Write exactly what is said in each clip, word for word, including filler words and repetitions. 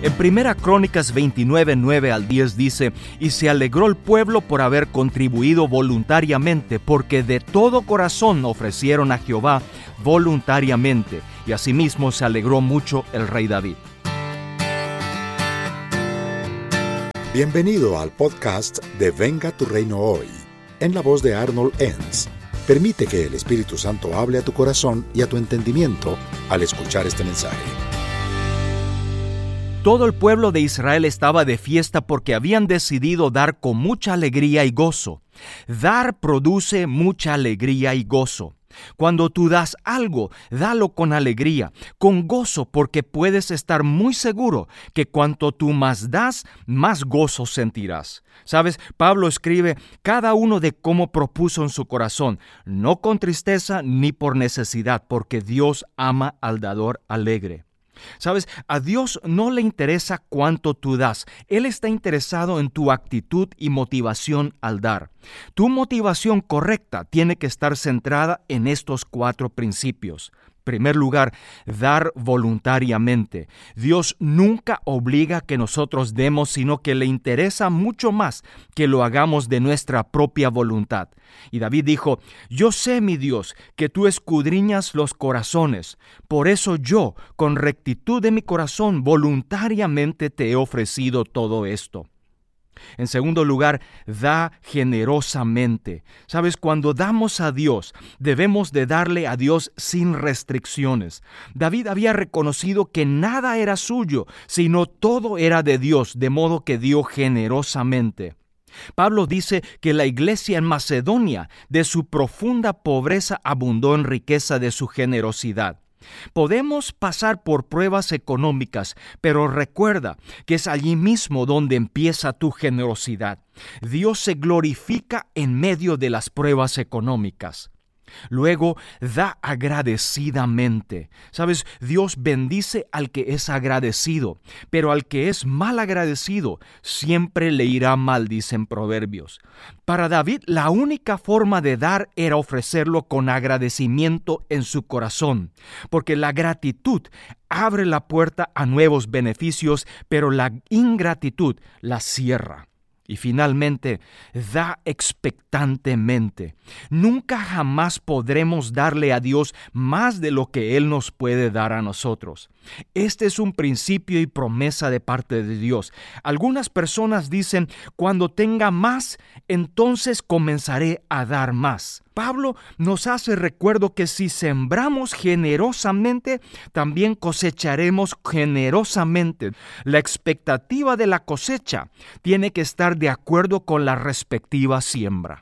En Primera Crónicas veintinueve, nueve al diez dice: «Y se alegró el pueblo por haber contribuido voluntariamente, porque de todo corazón ofrecieron a Jehová voluntariamente, y asimismo se alegró mucho el rey David». Bienvenido al podcast de Venga tu Reino Hoy, en la voz de Arnold Enns. Permite que el Espíritu Santo hable a tu corazón y a tu entendimiento al escuchar este mensaje. Todo el pueblo de Israel estaba de fiesta porque habían decidido dar con mucha alegría y gozo. Dar produce mucha alegría y gozo. Cuando tú das algo, dalo con alegría, con gozo, porque puedes estar muy seguro que cuanto tú más das, más gozo sentirás. ¿Sabes? Pablo escribe: cada uno de cómo propuso en su corazón, no con tristeza ni por necesidad, porque Dios ama al dador alegre. ¿Sabes? A Dios no le interesa cuánto tú das. Él está interesado en tu actitud y motivación al dar. Tu motivación correcta tiene que estar centrada en estos cuatro principios. En primer lugar, dar voluntariamente. Dios nunca obliga que nosotros demos, sino que le interesa mucho más que lo hagamos de nuestra propia voluntad. Y David dijo: «Yo sé, mi Dios, que tú escudriñas los corazones. Por eso yo, con rectitud de mi corazón, voluntariamente te he ofrecido todo esto». En segundo lugar, da generosamente. ¿Sabes? Cuando damos a Dios, debemos de darle a Dios sin restricciones. David había reconocido que nada era suyo, sino todo era de Dios, de modo que dio generosamente. Pablo dice que la iglesia en Macedonia, de su profunda pobreza, abundó en riqueza de su generosidad. Podemos pasar por pruebas económicas, pero recuerda que es allí mismo donde empieza tu generosidad. Dios se glorifica en medio de las pruebas económicas. Luego, da agradecidamente. ¿Sabes? Dios bendice al que es agradecido, pero al que es mal agradecido siempre le irá mal, dicen Proverbios. Para David, la única forma de dar era ofrecerlo con agradecimiento en su corazón, porque la gratitud abre la puerta a nuevos beneficios, pero la ingratitud la cierra. Y finalmente, da expectantemente. Nunca jamás podremos darle a Dios más de lo que Él nos puede dar a nosotros. Este es un principio y promesa de parte de Dios. Algunas personas dicen: cuando tenga más, entonces comenzaré a dar más. Pablo nos hace recuerdo que si sembramos generosamente, también cosecharemos generosamente. La expectativa de la cosecha tiene que estar de acuerdo con la respectiva siembra.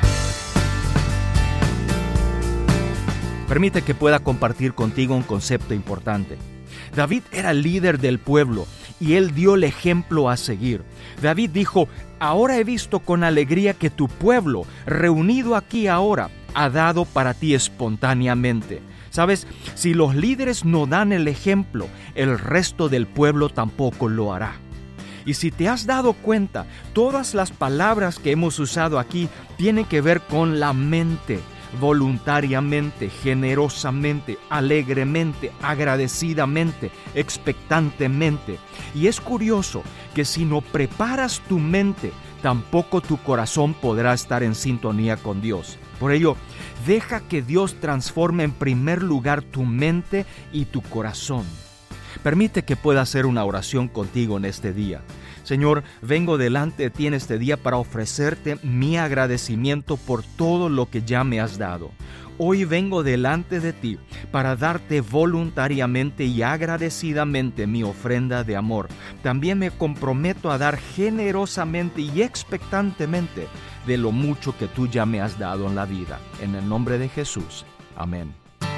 Permite que pueda compartir contigo un concepto importante. David era líder del pueblo y él dio el ejemplo a seguir. David dijo: «Ahora he visto con alegría que tu pueblo, reunido aquí ahora, ha dado para ti espontáneamente». ¿Sabes? Si los líderes no dan el ejemplo, el resto del pueblo tampoco lo hará. Y si te has dado cuenta, todas las palabras que hemos usado aquí tienen que ver con la mente. Voluntariamente, generosamente, alegremente, agradecidamente, expectantemente. Y es curioso que si no preparas tu mente, tampoco tu corazón podrá estar en sintonía con Dios. Por ello, deja que Dios transforme en primer lugar tu mente y tu corazón. Permite que pueda hacer una oración contigo en este día. Señor, vengo delante de ti en este día para ofrecerte mi agradecimiento por todo lo que ya me has dado. Hoy vengo delante de ti para darte voluntariamente y agradecidamente mi ofrenda de amor. También me comprometo a dar generosamente y expectantemente de lo mucho que tú ya me has dado en la vida. En el nombre de Jesús. Amén.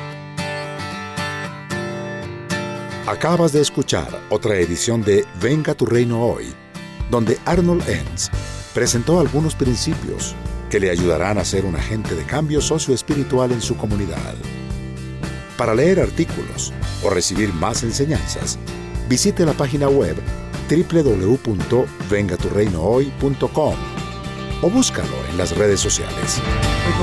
Acabas de escuchar otra edición de Venga tu Reino Hoy, donde Arnold Enns presentó algunos principios que le ayudarán a ser un agente de cambio socioespiritual en su comunidad. Para leer artículos o recibir más enseñanzas, visite la página web doble u doble u doble u punto venga tu reino hoy punto com o búscalo en las redes sociales.